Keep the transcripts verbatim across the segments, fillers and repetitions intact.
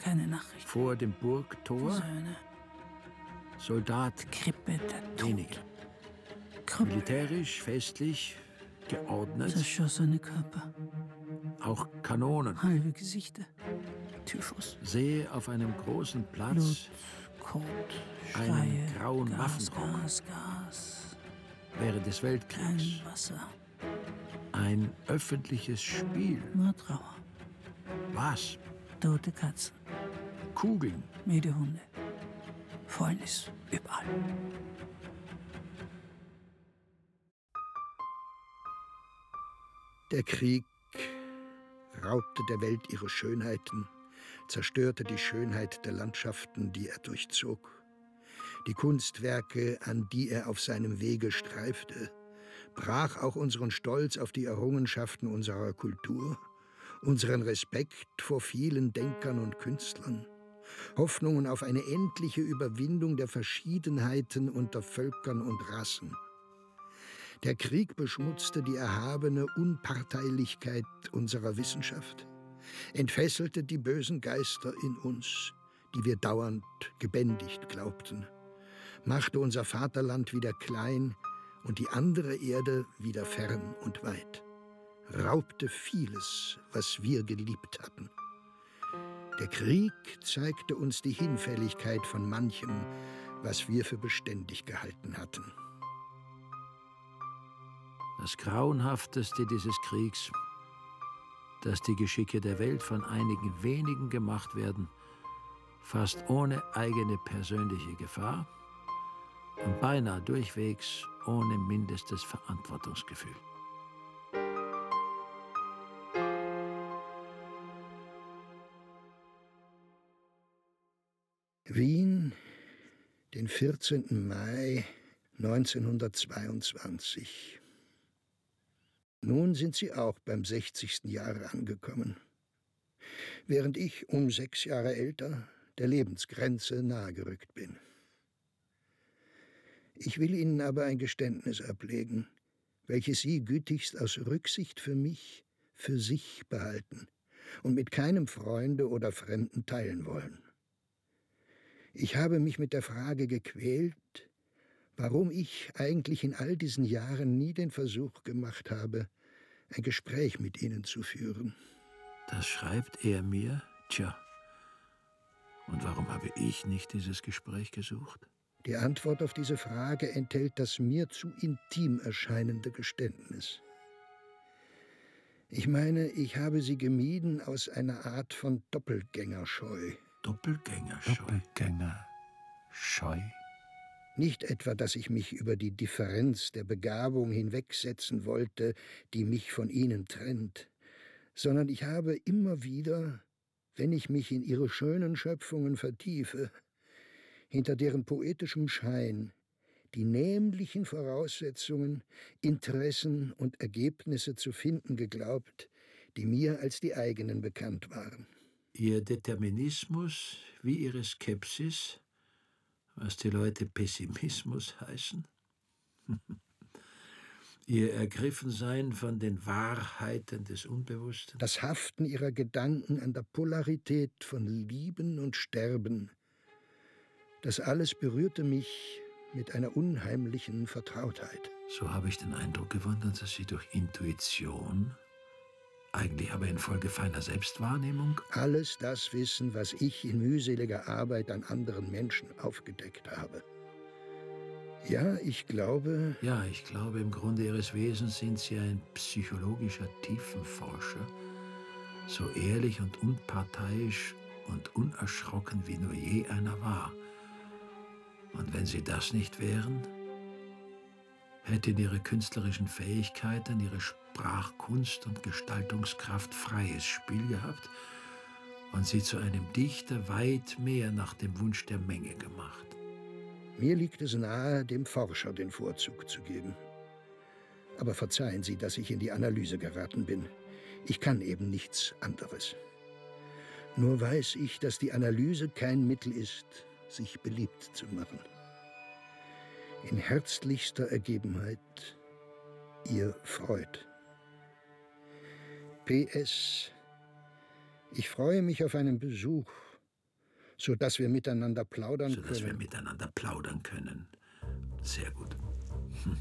Keine Nachricht. Vor dem Burgtor. Die Söhne. Soldat. Krippe, der Tod. Wenige. Krippe. Militärisch, festlich, geordnet. Zerschossene Körper. Auch Kanonen. Halbe Gesichter. Typhus. Sehe auf einem großen Platz Blut, Kot, Schreie, einen grauen Gas, Waffenrock. Gas, Gas. Während des Weltkriegs. Kein Wasser. Ein öffentliches Spiel. Nur Trauer. Was? Tote Katzen. Kugeln. Müde Hunde. Fäulnis überall. Der Krieg raubte der Welt ihre Schönheiten, zerstörte die Schönheit der Landschaften, die er durchzog. Die Kunstwerke, an die er auf seinem Wege streifte, brach auch unseren Stolz auf die Errungenschaften unserer Kultur, unseren Respekt vor vielen Denkern und Künstlern, Hoffnungen auf eine endliche Überwindung der Verschiedenheiten unter Völkern und Rassen. Der Krieg beschmutzte die erhabene Unparteilichkeit unserer Wissenschaft, entfesselte die bösen Geister in uns, die wir dauernd gebändigt glaubten, machte unser Vaterland wieder klein und die andere Erde wieder fern und weit, raubte vieles, was wir geliebt hatten. Der Krieg zeigte uns die Hinfälligkeit von manchem, was wir für beständig gehalten hatten. Das Grauenhafteste dieses Kriegs, dass die Geschicke der Welt von einigen wenigen gemacht werden, fast ohne eigene persönliche Gefahr und beinahe durchwegs ohne mindestes Verantwortungsgefühl. Wien, den vierzehnten Mai neunzehnhundertzweiundzwanzig. Nun sind Sie auch beim sechzigsten Jahre angekommen, während ich um sechs Jahre älter der Lebensgrenze nahegerückt bin. Ich will Ihnen aber ein Geständnis ablegen, welches Sie gütigst aus Rücksicht für mich für sich behalten und mit keinem Freunde oder Fremden teilen wollen. Ich habe mich mit der Frage gequält, warum ich eigentlich in all diesen Jahren nie den Versuch gemacht habe, ein Gespräch mit Ihnen zu führen. Das schreibt er mir? Tja, und warum habe ich nicht dieses Gespräch gesucht? Die Antwort auf diese Frage enthält das mir zu intim erscheinende Geständnis. Ich meine, ich habe Sie gemieden aus einer Art von Doppelgängerscheu. Doppelgängerscheu? Doppelgängerscheu? Nicht etwa, dass ich mich über die Differenz der Begabung hinwegsetzen wollte, die mich von Ihnen trennt, sondern ich habe immer wieder, wenn ich mich in Ihre schönen Schöpfungen vertiefe, hinter deren poetischem Schein die nämlichen Voraussetzungen, Interessen und Ergebnisse zu finden geglaubt, die mir als die eigenen bekannt waren. Ihr Determinismus wie Ihre Skepsis, was die Leute Pessimismus heißen? Ihr Ergriffensein von den Wahrheiten des Unbewussten? Das Haften Ihrer Gedanken an der Polarität von Lieben und Sterben, das alles berührte mich mit einer unheimlichen Vertrautheit. So habe ich den Eindruck gewonnen, dass Sie durch Intuition, eigentlich aber infolge feiner Selbstwahrnehmung, alles das wissen, was ich in mühseliger Arbeit an anderen Menschen aufgedeckt habe. Ja, ich glaube... Ja, ich glaube, im Grunde Ihres Wesens sind Sie ein psychologischer Tiefenforscher, so ehrlich und unparteiisch und unerschrocken, wie nur je einer war. Und wenn Sie das nicht wären, hätten Ihre künstlerischen Fähigkeiten, Ihre Sprachkunst und Gestaltungskraft freies Spiel gehabt und Sie zu einem Dichter weit mehr nach dem Wunsch der Menge gemacht. Mir liegt es nahe, dem Forscher den Vorzug zu geben. Aber verzeihen Sie, dass ich in die Analyse geraten bin. Ich kann eben nichts anderes. Nur weiß ich, dass die Analyse kein Mittel ist, sich beliebt zu machen. In herzlichster Ergebenheit, Ihr Freud. P S. Ich freue mich auf einen Besuch so dass wir miteinander plaudern so dass können. wir miteinander plaudern können. Sehr gut. Hm.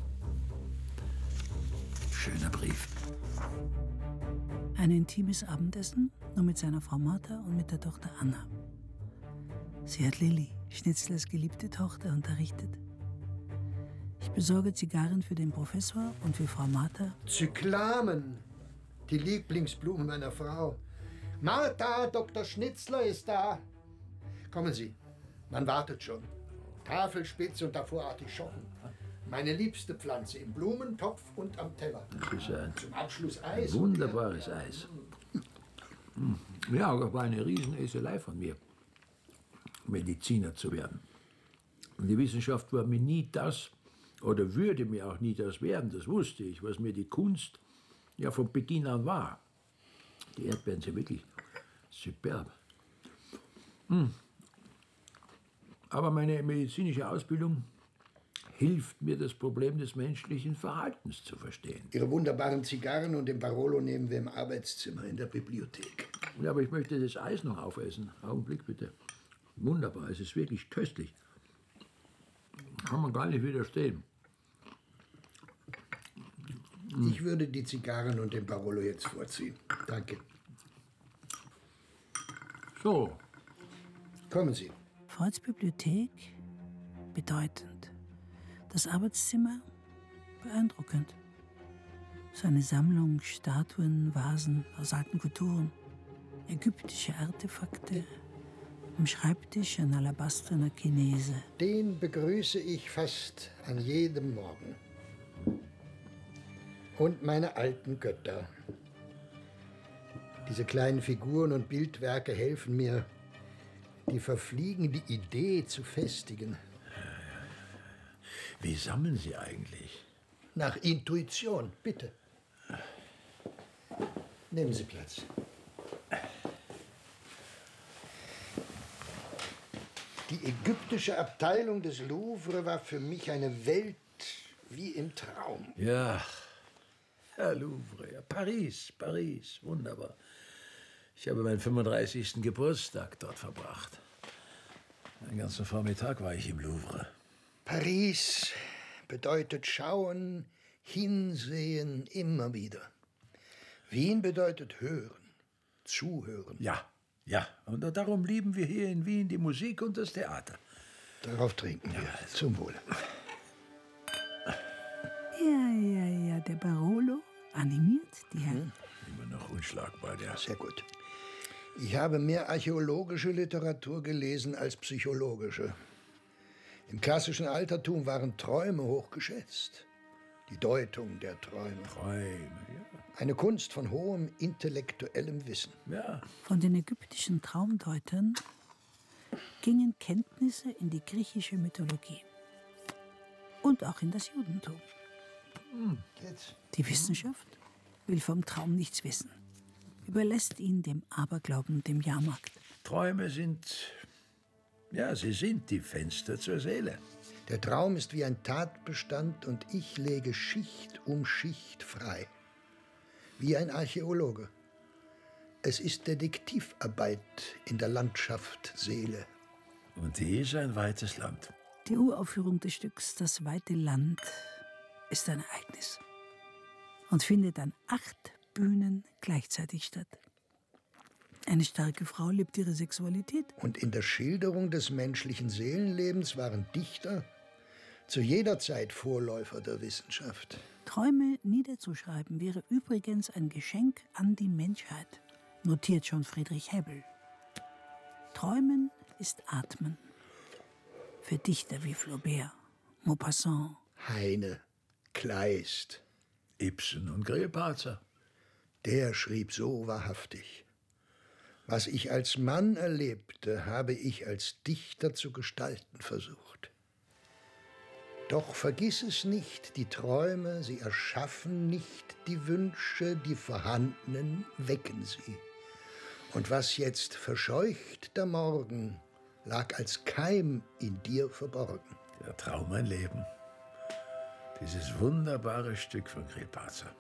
Schöner Brief. Ein intimes Abendessen, nur mit seiner Frau Martha und mit der Tochter Anna. Sie hat Lilli, Schnitzlers geliebte Tochter, unterrichtet. Ich besorge Zigarren für den Professor und für Frau Martha. Zyklamen, die Lieblingsblumen meiner Frau. Martha, Doktor Schnitzler ist da. Kommen Sie, man wartet schon. Tafelspitz und davor Artischocken. Meine liebste Pflanze im Blumentopf und am Teller. Das ist ein Zum Abschluss Eis. wunderbares Eis. Ja, das war eine Rieseneselei von mir, Mediziner zu werden. Und die Wissenschaft war mir nie das, oder würde mir auch nie das werden, das wusste ich, was mir die Kunst ja von Beginn an war. Die Erdbeeren sind wirklich superb. Hm. Aber meine medizinische Ausbildung hilft mir, das Problem des menschlichen Verhaltens zu verstehen. Ihre wunderbaren Zigarren und den Barolo nehmen wir im Arbeitszimmer in der Bibliothek. Ja, aber ich möchte das Eis noch aufessen. Augenblick bitte. Wunderbar, es ist wirklich köstlich. Kann man gar nicht widerstehen. Ich würde die Zigarren und den Barolo jetzt vorziehen. Danke. So. Kommen Sie. Freuds Bibliothek, bedeutend. Das Arbeitszimmer, beeindruckend. Seine Sammlung Statuen, Vasen aus alten Kulturen, ägyptische Artefakte, am Schreibtisch ein alabasterner Chinese. Den begrüße ich fast an jedem Morgen. Und meine alten Götter. Diese kleinen Figuren und Bildwerke helfen mir, die verfliegende Idee zu festigen. Wie sammeln Sie eigentlich? Nach Intuition, bitte. Nehmen Sie Platz. Die ägyptische Abteilung des Louvre war für mich eine Welt wie im Traum. Ja, Herr Louvre, ja, Paris, Paris, wunderbar. Ich habe meinen fünfunddreißigsten Geburtstag dort verbracht. Den ganzen Vormittag war ich im Louvre. Paris bedeutet schauen, hinsehen, immer wieder. Wien bedeutet hören, zuhören. Ja, ja. Und darum lieben wir hier in Wien die Musik und das Theater. Darauf trinken wir. Ja, zum Wohle. Ja, ja, ja, der Barolo animiert die Herren. Immer noch unschlagbar, der. Sehr gut. Ich habe mehr archäologische Literatur gelesen als psychologische. Im klassischen Altertum waren Träume hochgeschätzt. Die Deutung der Träume. Träume, ja. Eine Kunst von hohem intellektuellem Wissen. Ja. Von den ägyptischen Traumdeutern gingen Kenntnisse in die griechische Mythologie und auch in das Judentum. Jetzt. Die Wissenschaft will vom Traum nichts wissen, überlässt ihn dem Aberglauben, dem Jahrmarkt. Träume sind, ja, sie sind die Fenster zur Seele. Der Traum ist wie ein Tatbestand und ich lege Schicht um Schicht frei. Wie ein Archäologe. Es ist Detektivarbeit in der Landschaft Seele. Und die ist ein weites Land. Die Uraufführung des Stücks Das weite Land ist ein Ereignis und findet an acht Bühnen gleichzeitig statt. Eine starke Frau lebt ihre Sexualität. Und in der Schilderung des menschlichen Seelenlebens waren Dichter zu jeder Zeit Vorläufer der Wissenschaft. Träume niederzuschreiben wäre übrigens ein Geschenk an die Menschheit, notiert schon Friedrich Hebbel. Träumen ist Atmen. Für Dichter wie Flaubert, Maupassant, Heine, Kleist. Ibsen und Grillparzer. Der schrieb so wahrhaftig. Was ich als Mann erlebte, habe ich als Dichter zu gestalten versucht. Doch vergiss es nicht, die Träume, sie erschaffen nicht die Wünsche, die vorhandenen wecken sie. Und was jetzt verscheucht der Morgen, lag als Keim in dir verborgen. Der Traum ein Leben. Dieses wunderbare Stück von Grillparzer.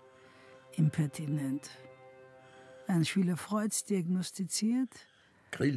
impertinent. Ein Schüler Freuds diagnostiziert, Grill